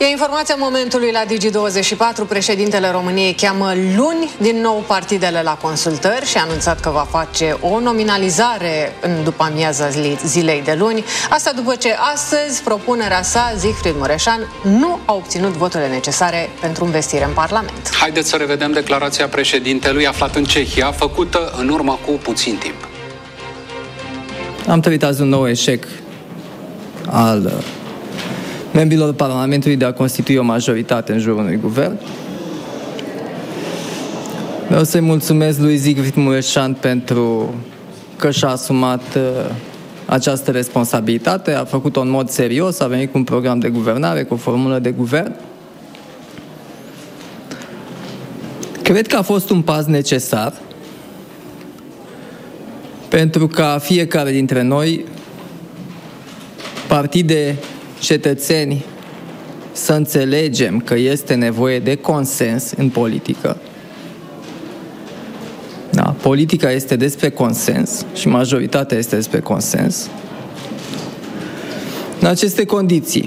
E informația momentului la Digi24. Președintele României cheamă luni din nou partidele la consultări și a anunțat că va face o nominalizare în după amiaza zilei de luni. Asta după ce astăzi propunerea sa, Siegfried Mureșan, nu a obținut voturile necesare pentru investire în Parlament. Haideți să revedem declarația președintelui aflat în Cehia, făcută în urmă cu puțin timp. Am trăit azi un nou eșec al membrilor Parlamentului de a constitui o majoritate în jurul unui guvern. Vreau să-i mulțumesc lui Siegfried Mureșan pentru că și-a asumat această responsabilitate, a făcut-o în mod serios, a venit cu un program de guvernare, cu o formulă de guvern. Cred că a fost un pas necesar pentru ca fiecare dintre noi, partide, cetățeni, să înțelegem că este nevoie de consens în politică. Da, politica este despre consens și majoritatea este despre consens. În aceste condiții,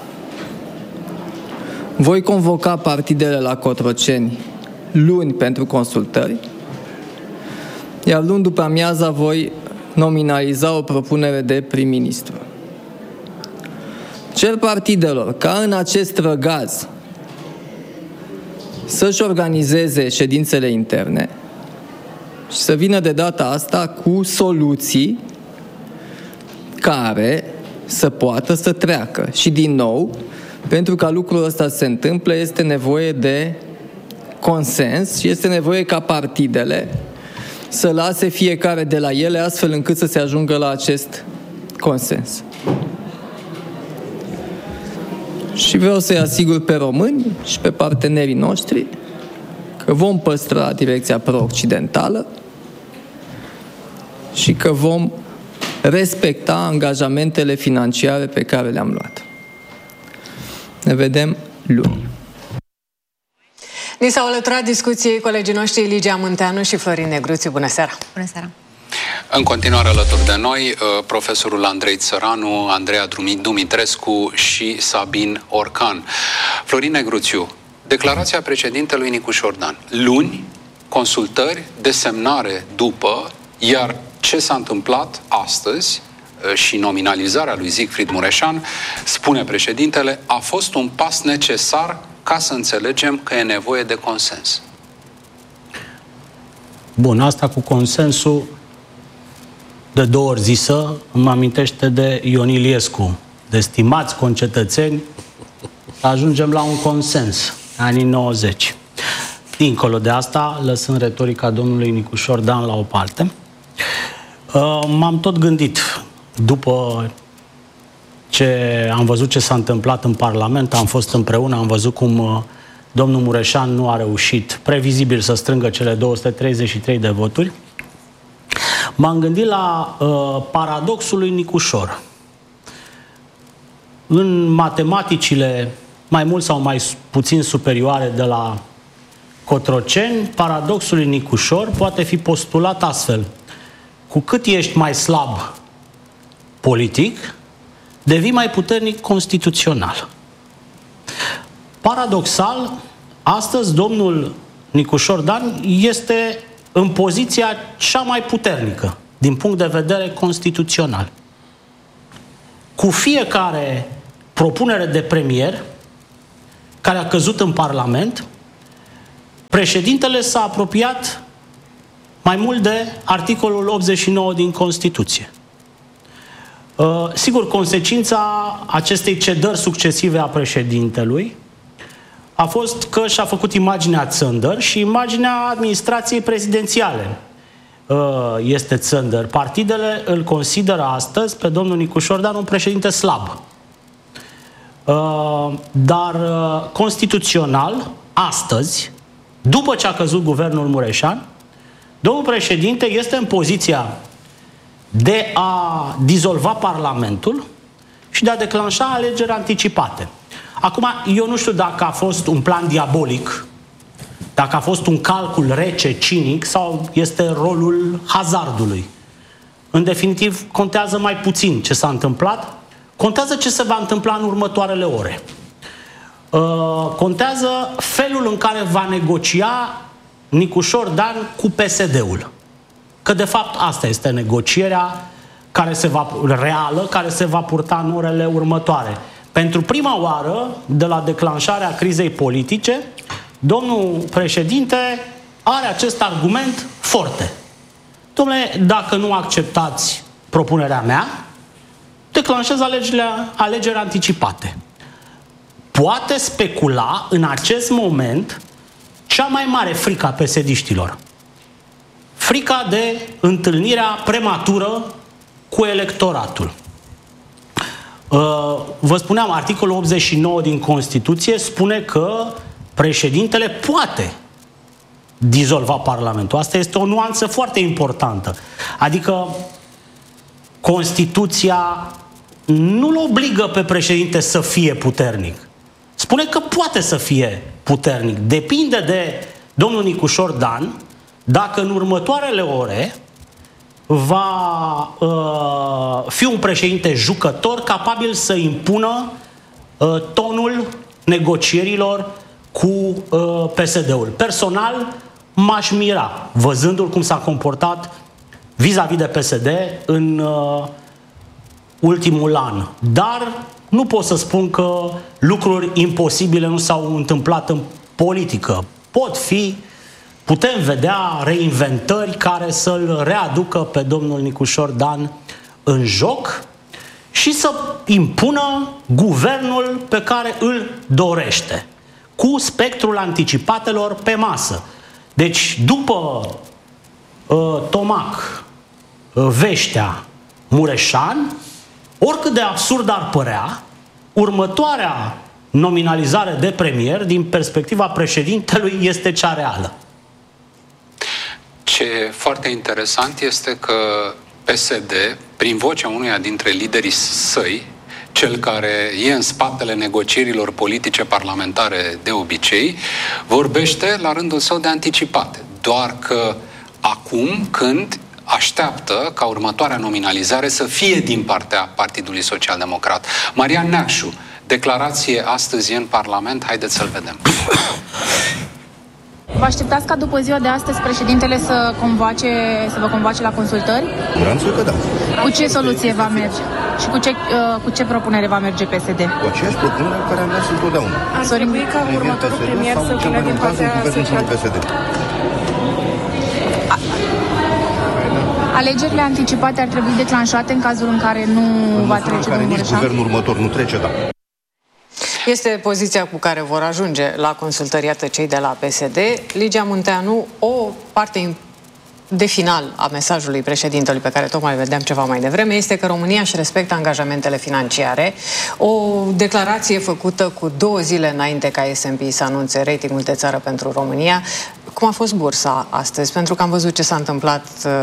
voi convoca partidele la Cotroceni luni pentru consultări, iar luni după amiaza voi nominaliza o propunere de prim-ministru. Cer partidelor ca în acest răgaz să-și organizeze ședințele interne și să vină de data asta cu soluții care să poată să treacă. Și din nou, pentru ca lucrul ăsta să se întâmple, este nevoie de consens și este nevoie ca partidele să lase fiecare de la ele astfel încât să se ajungă la acest consens. Și vreau să-i asigur pe români și pe partenerii noștri că vom păstra direcția pro-occidentală și că vom respecta angajamentele financiare pe care le-am luat. Ne vedem luni. Ni s-au alăturat discuției colegii noștri Ligia Munteanu și Florin Negruțiu. Bună seara! Bună seara! În continuare alături de noi, profesorul Andrei Țăranu, Andreea Dumitrescu și Sabin Orcan. Florin Negruțiu, declarația președintelui Nicu Șordan. Luni, consultări, desemnare după, iar ce s-a întâmplat astăzi și nominalizarea lui Siegfried Mureșan, spune președintele, a fost un pas necesar ca să înțelegem că e nevoie de consens. Bun, asta cu consensul de două ori zisă îmi amintește de Ion Iliescu. De stimați concetățeni, ajungem la un consens, anii 90. Dincolo de asta, lăsând retorica domnului Nicu Șordan la o parte, m-am tot gândit, după ce am văzut ce s-a întâmplat în Parlament, am fost împreună, am văzut cum domnul Mureșan nu a reușit previzibil să strângă cele 233 de voturi, m-am gândit la paradoxul lui Nicușor. În matematicile mai mult sau mai puțin superioare de la Cotroceni, paradoxul lui Nicușor poate fi postulat astfel. Cu cât ești mai slab politic, devii mai puternic constituțional. Paradoxal, astăzi domnul Nicu Șordan este în poziția cea mai puternică din punct de vedere constituțional. Cu fiecare propunere de premier care a căzut în Parlament, președintele s-a apropiat mai mult de articolul 89 din Constituție. Sigur, consecința acestei cedări succesive a președintelui a fost că și-a făcut imaginea țândăr și imaginea administrației prezidențiale este țândăr. Partidele îl consideră astăzi pe domnul Nicu Șordan un președinte slab. Dar constituțional, astăzi, după ce a căzut guvernul Mureșan, domnul președinte este în poziția de a dizolva Parlamentul și de a declanșa alegeri anticipate. Acum, eu nu știu dacă a fost un plan diabolic, dacă a fost un calcul rece, cinic, sau este rolul hazardului. În definitiv, contează mai puțin ce s-a întâmplat, contează ce se va întâmpla în următoarele ore. Contează felul în care va negocia Nicușor Dan cu PSD-ul. Că de fapt asta este negocierea reală care se va purta în orele următoare. Pentru prima oară, de la declanșarea crizei politice, domnul președinte are acest argument forte. Dom'le, dacă nu acceptați propunerea mea, declanșez alegeri anticipate. Poate specula în acest moment cea mai mare frică a PSD-știlor. Frica de întâlnirea prematură cu electoratul. Vă spuneam, articolul 89 din Constituție spune că președintele poate dizolva Parlamentul. Asta este o nuanță foarte importantă. Adică Constituția nu-l obligă pe președinte să fie puternic. Spune că poate să fie puternic. Depinde de domnul Nicușor Dan dacă în următoarele ore va fi un președinte jucător capabil să impună tonul negocierilor cu PSD-ul. Personal, m-aș mira, văzându-l cum s-a comportat vis-a-vis de PSD în ultimul an. Dar nu pot să spun că lucruri imposibile nu s-au întâmplat în politică. Putem vedea reinventări care să-l readucă pe domnul Nicușor Dan în joc și să impună guvernul pe care îl dorește, cu spectrul anticipatelor pe masă. Deci, după Tomac, Veștea, Mureșan, oricât de absurd ar părea, următoarea nominalizare de premier, din perspectiva președintelui, este cea reală. Ce e foarte interesant este că PSD, prin vocea unuia dintre liderii săi, cel care e în spatele negocierilor politice parlamentare de obicei, vorbește la rândul său de anticipate. Doar că acum, când așteaptă ca următoarea nominalizare să fie din partea Partidului Social-Democrat. Marian Neacșu, declarație astăzi în Parlament, haideți să-l vedem. Vă așteptați ca după ziua de astăzi președintele să vă convoace la consultări? Curanțul că da. Cu ce soluție va merge? Și cu ce propunere va merge PSD? Cu aceeași propunere care am mers întotdeauna. Ar trebui ca următorul premier să vină din partea PSD. Alegerile anticipate ar trebui declanșate în cazul în care nu va trece domnul Mureșan? Guvernul următor nu trece, da. Este poziția cu care vor ajunge la consultări, iată, cei de la PSD. Ligia Munteanu, o parte de final a mesajului președintelui pe care tocmai vedeam ceva mai devreme este că România își respectă angajamentele financiare. O declarație făcută cu 2 zile înainte ca S&P să anunțe ratingul de țară pentru România. Cum a fost bursa astăzi? Pentru că am văzut ce s-a întâmplat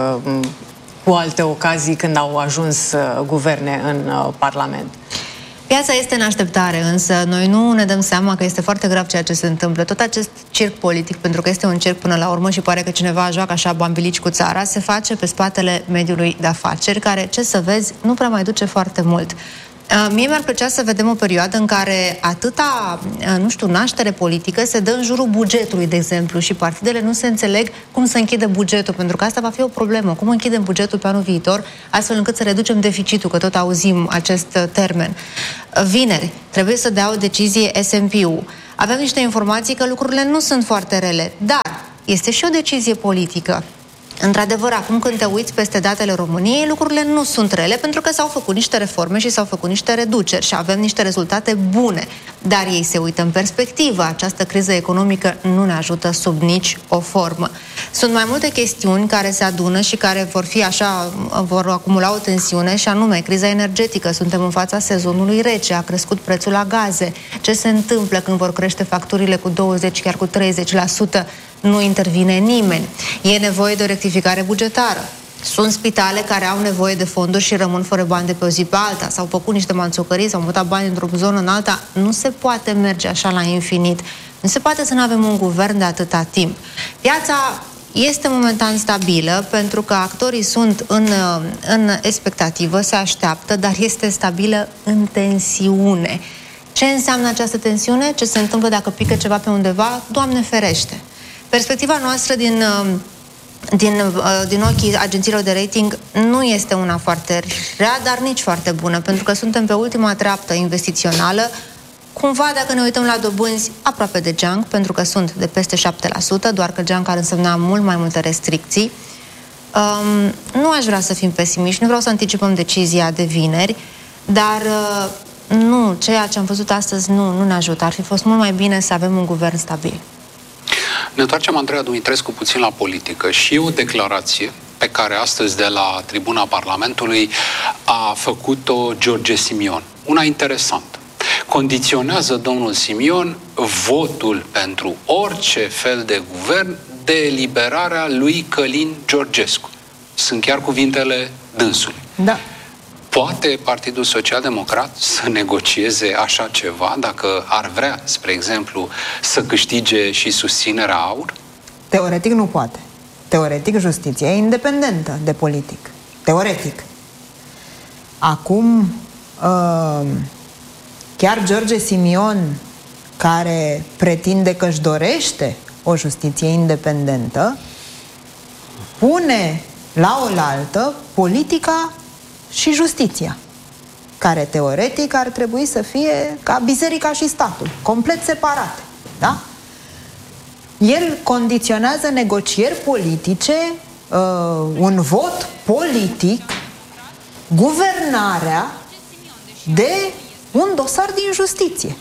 cu alte ocazii când au ajuns guverne în Parlament. Piața este în așteptare, însă noi nu ne dăm seama că este foarte grav ceea ce se întâmplă. Tot acest circ politic, pentru că este un circ până la urmă și pare că cineva joacă așa bambilici cu țara, se face pe spatele mediului de afaceri, care, ce să vezi, nu prea mai duce foarte mult. Mie mi-ar plăcea să vedem o perioadă în care atâta, naștere politică se dă în jurul bugetului, de exemplu, și partidele nu se înțeleg cum să închidă bugetul, pentru că asta va fi o problemă. Cum închidem bugetul pe anul viitor, astfel încât să reducem deficitul, că tot auzim acest termen. Vineri trebuie să dea o decizie S&P-ul. Avem niște informații că lucrurile nu sunt foarte rele, dar este și o decizie politică. Într-adevăr, acum când te uiți peste datele României, lucrurile nu sunt rele, pentru că s-au făcut niște reforme și s-au făcut niște reduceri și avem niște rezultate bune. Dar ei se uită în perspectivă. Această criză economică nu ne ajută sub nici o formă. Sunt mai multe chestiuni care se adună și care vor acumula o tensiune, și anume criza energetică. Suntem în fața sezonului rece, a crescut prețul la gaze. Ce se întâmplă când vor crește facturile cu 20, chiar cu 30%? Nu intervine nimeni. E nevoie de o rectificare bugetară. Sunt spitale care au nevoie de fonduri și rămân fără bani de pe o zi pe alta. S-au făcut niște manțocării, s-au mutat bani într-o zonă în alta. Nu se poate merge așa la infinit. Nu se poate să nu avem un guvern de atâta timp. Piața este momentan stabilă, pentru că actorii sunt în expectativă, se așteaptă, dar este stabilă în tensiune. Ce înseamnă această tensiune? Ce se întâmplă dacă pică ceva pe undeva? Doamne ferește! Perspectiva noastră din ochii agențiilor de rating nu este una foarte rea, dar nici foarte bună, pentru că suntem pe ultima treaptă investițională. Cumva, dacă ne uităm la dobânzi, aproape de junk, pentru că sunt de peste 7%, doar că junk ar însemna mult mai multe restricții. Nu aș vrea să fim pesimiști, nu vreau să anticipăm decizia de vineri, dar nu, ceea ce am văzut astăzi nu ne ajută. Ar fi fost mult mai bine să avem un guvern stabil. Ne întoarcem, Andreea Dumitrescu, puțin la politică și o declarație pe care astăzi de la tribuna Parlamentului a făcut-o George Simion. Una interesantă. Condiționează domnul Simion votul pentru orice fel de guvern de eliberarea lui Călin Georgescu. Sunt chiar cuvintele dânsului. Da. Poate Partidul Social-Democrat să negocieze așa ceva dacă ar vrea, spre exemplu, să câștige și susținerea AUR? Teoretic nu poate. Teoretic justiția e independentă de politic. Teoretic. Acum, chiar George Simion, care pretinde că își dorește o justiție independentă, pune la oaltă politica și justiția, care teoretic ar trebui să fie ca biserica și statul, complet separate. Da? El condiționează negocieri politice, un vot politic, guvernarea de un dosar din justiție.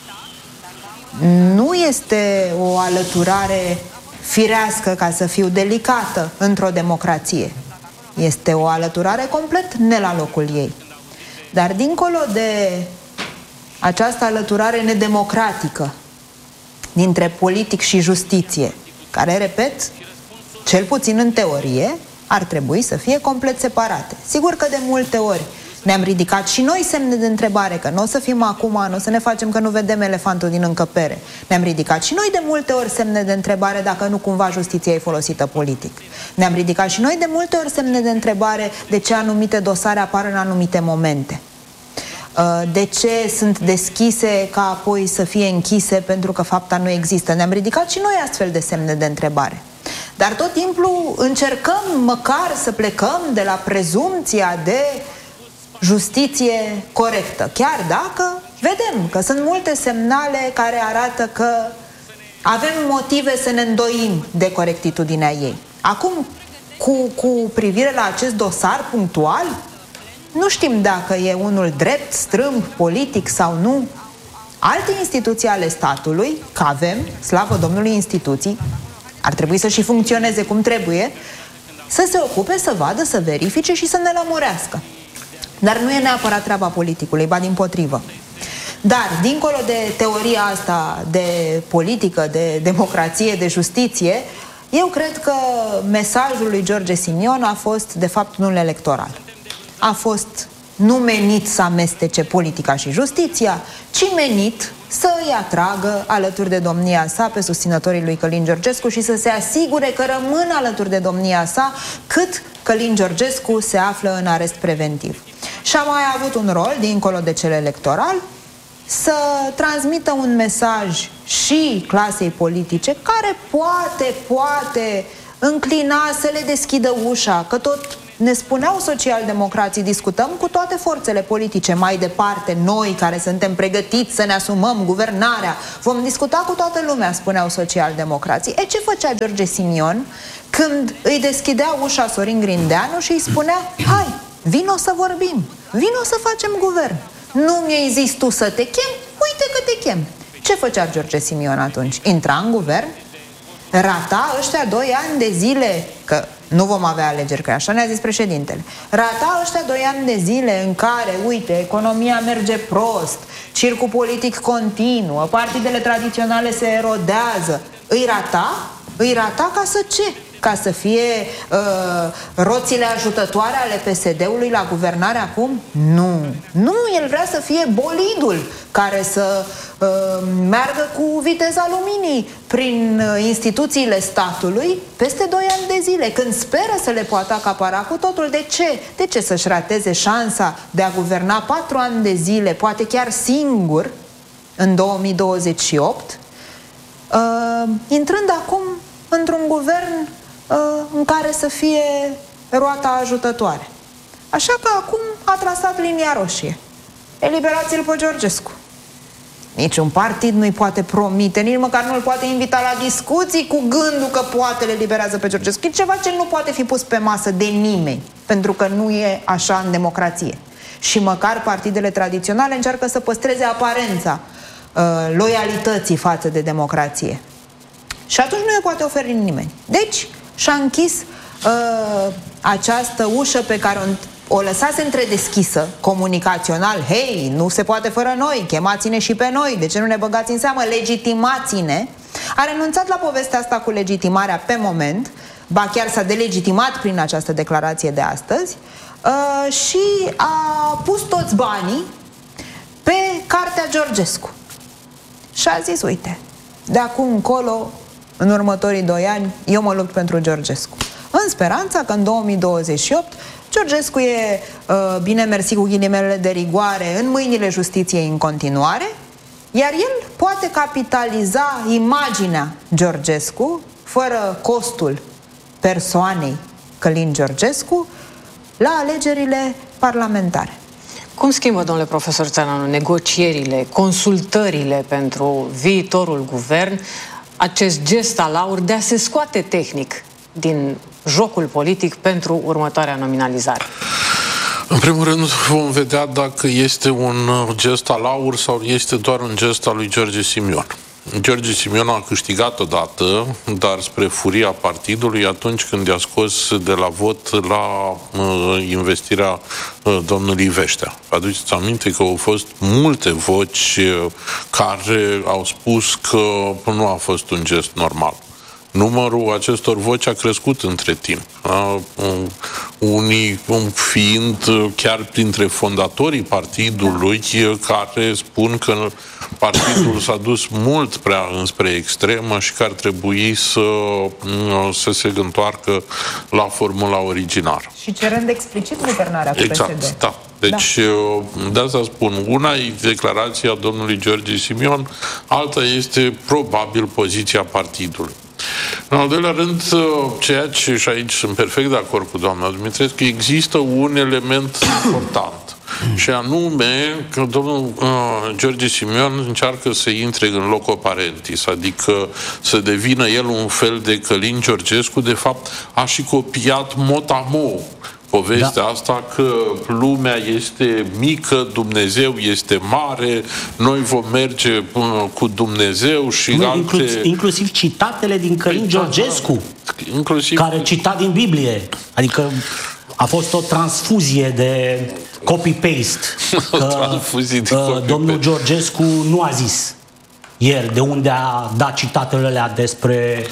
Nu este o alăturare firească, ca să fiu delicată, într-o democrație. Este o alăturare complet ne la locul ei. Dar dincolo de această alăturare nedemocratică dintre politic și justiție, care, repet, cel puțin în teorie, ar trebui să fie complet separate. Sigur că de multe ori ne-am ridicat și noi semne de întrebare, că nu o să fim acum, nu o să ne facem că nu vedem elefantul din încăpere. Ne-am ridicat și noi de multe ori semne de întrebare dacă nu cumva justiția e folosită politic. Ne-am ridicat și noi de multe ori semne de întrebare de ce anumite dosare apar în anumite momente. De ce sunt deschise ca apoi să fie închise pentru că fapta nu există. Ne-am ridicat și noi astfel de semne de întrebare. Dar tot timpul încercăm măcar să plecăm de la prezumția de justiție corectă, chiar dacă vedem că sunt multe semnale care arată că avem motive să ne îndoim de corectitudinea ei. Acum, cu privire la acest dosar punctual, nu știm dacă e unul drept, strâmb, politic sau nu. Alte instituții ale statului, că avem, slavă Domnului, instituții, ar trebui să și funcționeze cum trebuie, să se ocupe, să vadă, să verifice și să ne lămurească. Dar nu e neapărat treaba politicului, ba dimpotrivă. Dar, dincolo de teoria asta de politică, de democrație, de justiție, eu cred că mesajul lui George Simion a fost, de fapt, unul electoral. A fost nu menit să amestece politica și justiția, ci menit să îi atragă alături de domnia sa pe susținătorii lui Călin Georgescu și să se asigure că rămân alături de domnia sa cât Călin Georgescu se află în arest preventiv. Și a mai avut un rol, dincolo de cel electoral, să transmită un mesaj și clasei politice care poate înclina să le deschidă ușa, că tot ne spuneau socialdemocrații, discutăm cu toate forțele politice mai departe, noi care suntem pregătiți să ne asumăm guvernarea, vom discuta cu toată lumea, spuneau socialdemocrații. Ce făcea George Simion când îi deschidea ușa Sorin Grindeanu și îi spunea: hai, vino să vorbim, vino să facem guvern. Nu mi-ai zis tu să te chem? Uite că te chem. Ce făcea George Simion atunci? Intra în guvern? Rata ăștia 2 ani de zile, că nu vom avea alegeri, că așa ne-a zis președintele, rata ăștia 2 ani de zile în care, uite, economia merge prost, circul politic continuă, partidele tradiționale se erodează. Îi rata ca să ce? Ca să fie roțile ajutătoare ale PSD-ului la guvernare acum? Nu, el vrea să fie bolidul care să meargă cu viteza luminii prin instituțiile statului peste 2 ani de zile, când speră să le poată acapara cu totul. De ce? De ce să-și rateze șansa de a guverna 4 ani de zile, poate chiar singur, în 2028, intrând acum într-un guvern în care să fie roata ajutătoare. Așa că acum a trasat linia roșie. Eliberați-l pe Georgescu. Niciun partid nu-i poate promite, nici măcar nu-l poate invita la discuții cu gândul că poate le eliberează pe Georgescu. E ceva ce nu poate fi pus pe masă de nimeni, pentru că nu e așa în democrație. Și măcar partidele tradiționale încearcă să păstreze aparența loialității față de democrație. Și atunci nu e poate oferi nimeni. Deci și-a închis această ușă pe care o lăsase întredeschisă, comunicațional. Hei, nu se poate fără noi, chemați-ne și pe noi, de ce nu ne băgați în seamă, legitimați-ne. A renunțat la povestea asta cu legitimarea pe moment, ba chiar s-a delegitimat prin această declarație de astăzi, și a pus toți banii pe cartea Georgescu. Și a zis, uite, de acum încolo, în următorii 2 ani, eu mă lupt pentru Georgescu. În speranța că în 2028 Georgescu e, bine mersi cu ghilimele de rigoare, în mâinile justiției în continuare, iar el poate capitaliza imaginea Georgescu, fără costul persoanei Călin Georgescu, la alegerile parlamentare. Cum schimbă, domnule profesor Țăranu, negocierile, consultările pentru viitorul guvern, acest gest al aur de a se scoate tehnic din jocul politic pentru următoarea nominalizare? În primul rând vom vedea dacă este un gest al aur sau este doar un gest al lui George Simion. George Simion a câștigat odată, dar spre furia partidului, atunci când i-a scos de la vot la investirea domnului Veștea. Aduceți aminte că au fost multe voci care au spus că nu a fost un gest normal. Numărul acestor voci a crescut între timp. Unii fiind chiar printre fondatorii partidului, care spun că partidul s-a dus mult prea înspre extremă și că ar trebui să se întoarcă la formula originară. Și cerând explicit guvernarea cu exact, PSD. Da. Deci, de asta spun, una e declarația domnului George Simion, alta este probabil poziția partidului. În al doilea rând, ceea ce, și aici sunt perfect de acord cu doamna Dumitrescu, există un element important. Și anume că domnul George Simion încearcă să intre în loco parentis, adică să devină el un fel de Călin Georgescu. De fapt, a și copiat mot-a-mot povestea asta că lumea este mică, Dumnezeu este mare, noi vom merge cu Dumnezeu și inclusiv citatele din Călin Georgescu, care cita din Biblie. Adică a fost o transfuzie de copy-paste. Domnul Georgescu nu a zis ieri de unde a dat citatele alea despre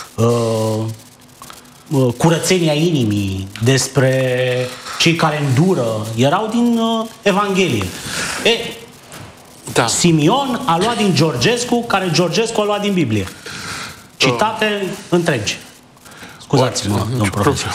curățenia inimii, despre cei care îndură, erau din Evanghelie. Simion a luat din Georgescu, care Georgescu a luat din Biblie. Citate întregi. Scuzați-mă, domnul profesor.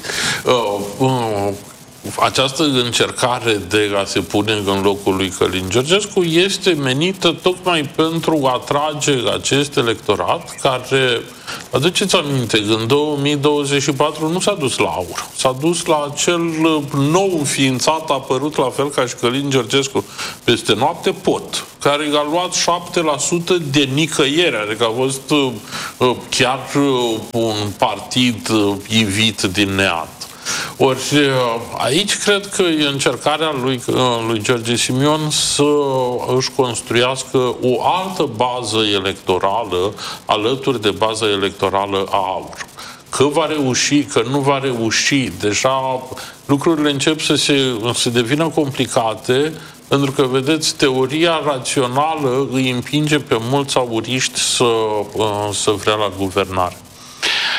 Această încercare de a se pune în locul lui Călin Georgescu este menită tocmai pentru a atrage acest electorat care, aduceți aminte, în 2024 nu s-a dus la aur, s-a dus la acel nou înființat, apărut la fel ca și Călin Georgescu peste noapte, POT, care a luat 7% de nicăiere, adică a fost chiar un partid ivit din neant. Ori aici cred că e încercarea lui George Simion să își construiască o altă bază electorală alături de baza electorală a AUR. Că va reuși, că nu va reuși, deja lucrurile încep să devină complicate, pentru că, vedeți, teoria rațională îi împinge pe mulți auriști să vrea la guvernare.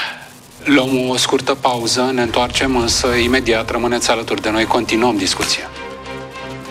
Luăm o scurtă pauză, ne întoarcem, însă imediat rămâneți alături de noi, continuăm discuția.